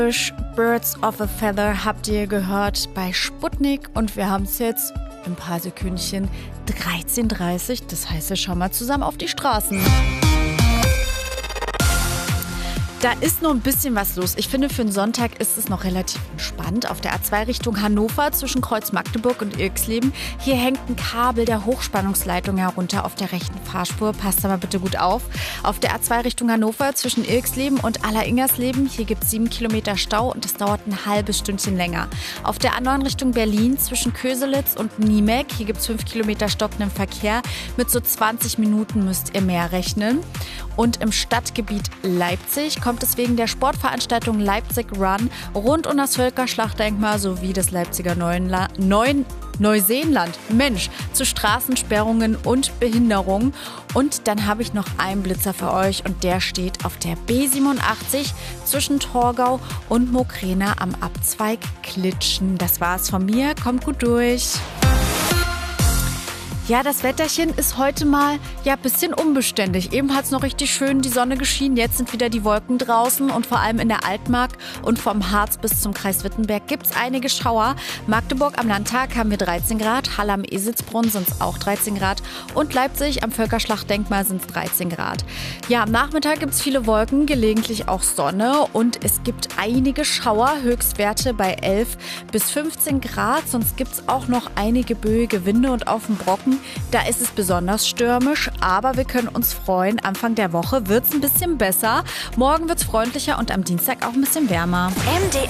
Birds of a Feather habt ihr gehört bei Sputnik und wir haben es jetzt ein paar Sekündchen 13:30 Uhr. Das heißt, wir schauen mal zusammen auf die Straßen. Da ist noch ein bisschen was los. Ich finde, für einen Sonntag ist es noch relativ entspannt. Auf der A2 Richtung Hannover zwischen Kreuz Magdeburg und Irxleben. Hier hängt ein Kabel der Hochspannungsleitung herunter auf der rechten Fahrspur. Passt da mal bitte gut auf. Auf der A2 Richtung Hannover zwischen Irxleben und Alleringgersleben. Hier gibt es 7 Kilometer Stau und es dauert ein halbes Stündchen länger. Auf der A9 Richtung Berlin zwischen Köselitz und Niemek. Hier gibt es 5 Kilometer stockenden Verkehr. Mit so 20 Minuten müsst ihr mehr rechnen. Und im Stadtgebiet Leipzig kommt es wegen der Sportveranstaltung Leipzig Run rund um das Völkerschlachtdenkmal sowie das Leipziger Neuseenland, zu Straßensperrungen und Behinderungen. Und dann habe ich noch einen Blitzer für euch und der steht auf der B87 zwischen Torgau und Mokrena am Abzweig Klitschen. Das war's von mir, kommt gut durch. Ja, das Wetterchen ist heute mal ein bisschen unbeständig. Eben hat es noch richtig schön die Sonne geschienen, jetzt sind wieder die Wolken draußen und vor allem in der Altmark und vom Harz bis zum Kreis Wittenberg gibt es einige Schauer. Magdeburg am Landtag haben wir 13 Grad, Halle am Eselsbrunn sind es auch 13 Grad und Leipzig am Völkerschlachtdenkmal sind es 13 Grad. Ja, am Nachmittag gibt es viele Wolken, gelegentlich auch Sonne und es gibt einige Schauer, Höchstwerte bei 11 bis 15 Grad. Sonst gibt es auch noch einige böige Winde und auf dem Brocken da ist es besonders stürmisch, aber wir können uns freuen. Anfang der Woche wird es ein bisschen besser. Morgen wird es freundlicher und am Dienstag auch ein bisschen wärmer. MDR